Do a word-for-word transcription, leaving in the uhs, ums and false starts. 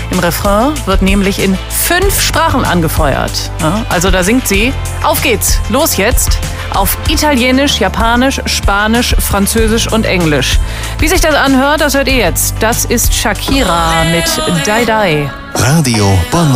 Im Refrain wird nämlich in fünf Sprachen angefeuert. Ja, also da singt sie: Auf geht's, los jetzt! Auf Italienisch, Japanisch, Spanisch, Französisch und Englisch. Wie sich das anhört, das hört ihr jetzt. Das ist Shakira mit Die Die. Radio Bonn